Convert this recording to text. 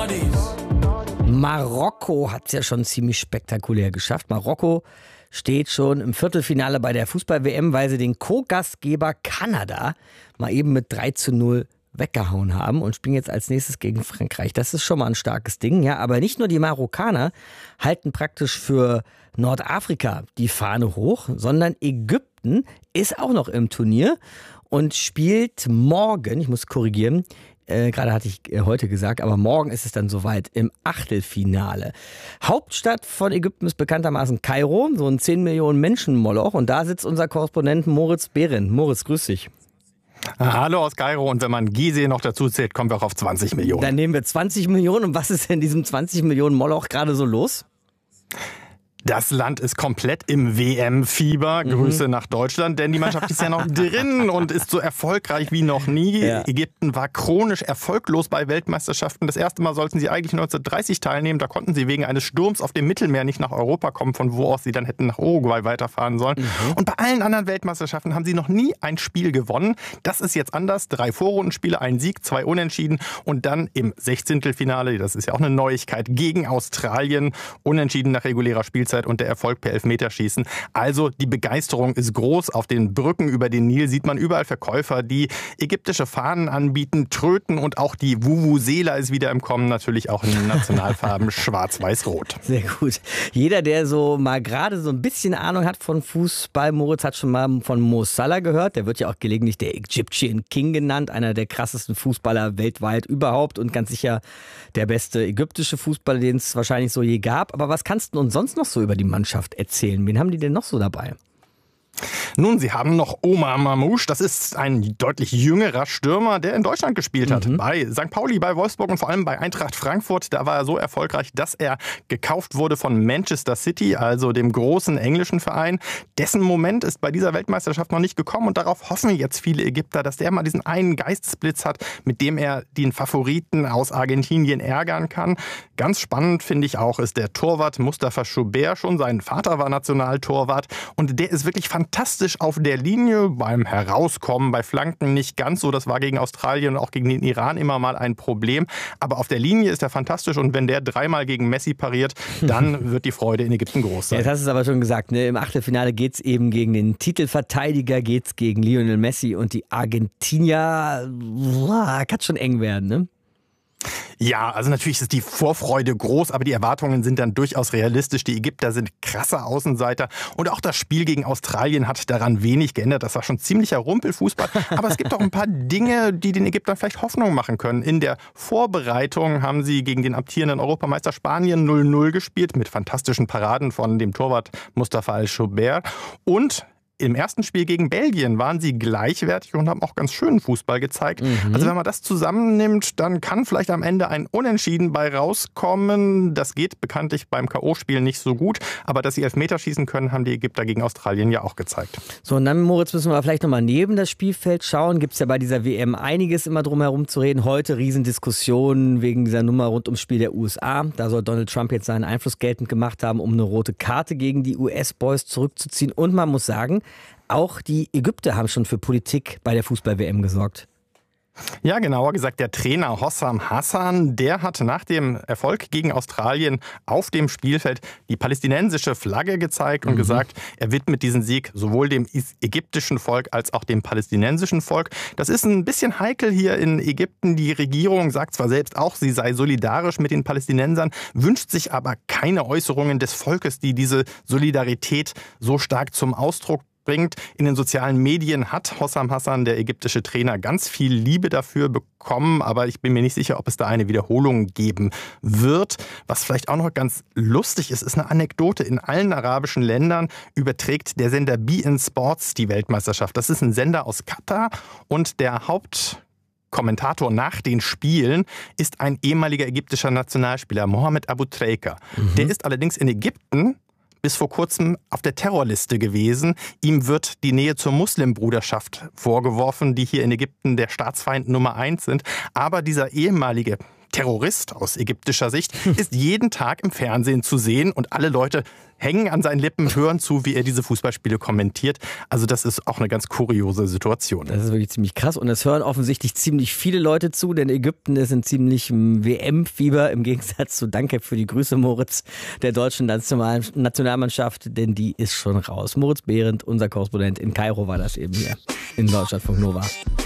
Marokko hat es ja schon ziemlich spektakulär geschafft. Marokko steht schon im Viertelfinale bei der Fußball-WM, weil sie den Co-Gastgeber Kanada mal eben mit 3:0 weggehauen haben und spielen jetzt als nächstes gegen Frankreich. Das ist schon mal ein starkes Ding, ja. Aber nicht nur die Marokkaner halten praktisch für Nordafrika die Fahne hoch, sondern Ägypten ist auch noch im Turnier und spielt morgen, ich muss korrigieren, gerade hatte ich heute gesagt, aber morgen ist es dann soweit im Achtelfinale. Hauptstadt von Ägypten ist bekanntermaßen Kairo, so ein 10 Millionen Menschen Moloch. Und da sitzt unser Korrespondent Moritz Behrendt. Moritz, grüß dich. Hallo aus Kairo, und wenn man Gizeh noch dazu zählt, kommen wir auch auf 20 Millionen. Dann nehmen wir 20 Millionen. Und was ist in diesem 20 Millionen Moloch gerade so los? Das Land ist komplett im WM-Fieber. Grüße nach Deutschland, denn die Mannschaft ist ja noch drin und ist so erfolgreich wie noch nie. Ja. Ägypten war chronisch erfolglos bei Weltmeisterschaften. Das erste Mal sollten sie eigentlich 1930 teilnehmen. Da konnten sie wegen eines Sturms auf dem Mittelmeer nicht nach Europa kommen, von wo aus sie dann hätten nach Uruguay weiterfahren sollen. Und bei allen anderen Weltmeisterschaften haben sie noch nie ein Spiel gewonnen. Das ist jetzt anders. 3 Vorrundenspiele, ein Sieg, 2 Unentschieden und dann im 16. das ist ja auch eine Neuigkeit, gegen Australien. Unentschieden nach regulärer Spielzeit und der Erfolg per Elfmeterschießen. Also die Begeisterung ist groß. Auf den Brücken über den Nil sieht man überall Verkäufer, die ägyptische Fahnen anbieten, tröten, und auch die Vuvuzela ist wieder im Kommen, natürlich auch in den Nationalfarben schwarz-weiß-rot. Sehr gut. Jeder, der so mal gerade so ein bisschen Ahnung hat von Fußball, Moritz, hat schon mal von Mo Salah gehört. Der wird ja auch gelegentlich der Egyptian King genannt, einer der krassesten Fußballer weltweit überhaupt und ganz sicher der beste ägyptische Fußballer, den es wahrscheinlich so je gab. Aber was kannst du uns sonst noch so über die Mannschaft erzählen? Wen haben die denn noch so dabei? Nun, sie haben noch Omar Mamouche. Das ist ein deutlich jüngerer Stürmer, der in Deutschland gespielt hat. Bei St. Pauli, bei Wolfsburg und vor allem bei Eintracht Frankfurt. Da war er so erfolgreich, dass er gekauft wurde von Manchester City, also dem großen englischen Verein. Dessen Moment ist bei dieser Weltmeisterschaft noch nicht gekommen. Und darauf hoffen jetzt viele Ägypter, dass der mal diesen einen Geistesblitz hat, mit dem er den Favoriten aus Argentinien ärgern kann. Ganz spannend finde ich auch, ist der Torwart Mustafa Choubert. Schon sein Vater war Nationaltorwart. Und der ist wirklich fantastisch auf der Linie, beim Herauskommen, bei Flanken nicht ganz so. Das war gegen Australien und auch gegen den Iran immer mal ein Problem. Aber auf der Linie ist er fantastisch, und wenn der 3-mal gegen Messi pariert, dann wird die Freude in Ägypten groß sein. Ja, jetzt hast du es aber schon gesagt, ne? Im Achtelfinale geht es eben gegen den Titelverteidiger, geht es gegen Lionel Messi, und die Argentinier, kann schon eng werden, ne? Ja, also natürlich ist die Vorfreude groß, aber die Erwartungen sind dann durchaus realistisch. Die Ägypter sind krasse Außenseiter, und auch das Spiel gegen Australien hat daran wenig geändert. Das war schon ziemlicher Rumpelfußball, aber es gibt auch ein paar Dinge, die den Ägyptern vielleicht Hoffnung machen können. In der Vorbereitung haben sie gegen den amtierenden Europameister Spanien 0:0 gespielt, mit fantastischen Paraden von dem Torwart Mustafa Al-Choubert, und im ersten Spiel gegen Belgien waren sie gleichwertig und haben auch ganz schönen Fußball gezeigt. Also wenn man das zusammennimmt, dann kann vielleicht am Ende ein Unentschieden bei rauskommen. Das geht bekanntlich beim K.O.-Spiel nicht so gut. Aber dass sie Elfmeter schießen können, haben die Ägypter gegen Australien ja auch gezeigt. So, und dann, Moritz, müssen wir vielleicht nochmal neben das Spielfeld schauen. Gibt es ja bei dieser WM einiges immer drum herum zu reden. Heute Riesendiskussionen wegen dieser Nummer rund ums Spiel der USA. Da soll Donald Trump jetzt seinen Einfluss geltend gemacht haben, um eine rote Karte gegen die US-Boys zurückzuziehen. Und man muss sagen, auch die Ägypter haben schon für Politik bei der Fußball-WM gesorgt. Ja, genauer gesagt, der Trainer Hossam Hassan, der hat nach dem Erfolg gegen Australien auf dem Spielfeld die palästinensische Flagge gezeigt und gesagt, er widmet diesen Sieg sowohl dem ägyptischen Volk als auch dem palästinensischen Volk. Das ist ein bisschen heikel hier in Ägypten. Die Regierung sagt zwar selbst auch, sie sei solidarisch mit den Palästinensern, wünscht sich aber keine Äußerungen des Volkes, die diese Solidarität so stark zum Ausdruck bringt. In den sozialen Medien hat Hossam Hassan, der ägyptische Trainer, ganz viel Liebe dafür bekommen, aber ich bin mir nicht sicher, ob es da eine Wiederholung geben wird. Was vielleicht auch noch ganz lustig ist, ist eine Anekdote. In allen arabischen Ländern überträgt der Sender beIN Sports die Weltmeisterschaft. Das ist ein Sender aus Katar, und der Hauptkommentator nach den Spielen ist ein ehemaliger ägyptischer Nationalspieler, Mohamed Abu Trika. Der ist allerdings in Ägypten bis vor kurzem auf der Terrorliste gewesen. Ihm wird die Nähe zur Muslimbruderschaft vorgeworfen, die hier in Ägypten der Staatsfeind Nummer 1 sind. Aber dieser ehemalige Terrorist aus ägyptischer Sicht, ist jeden Tag im Fernsehen zu sehen und alle Leute hängen an seinen Lippen, hören zu, wie er diese Fußballspiele kommentiert. Also das ist auch eine ganz kuriose Situation. Das ist wirklich ziemlich krass und es hören offensichtlich ziemlich viele Leute zu, denn Ägypten ist in ziemlichem WM-Fieber im Gegensatz zu, danke für die Grüße, Moritz, der deutschen Nationalmannschaft, denn die ist schon raus. Moritz Behrendt, unser Korrespondent in Kairo, war das eben hier in Deutschlandfunk Nova.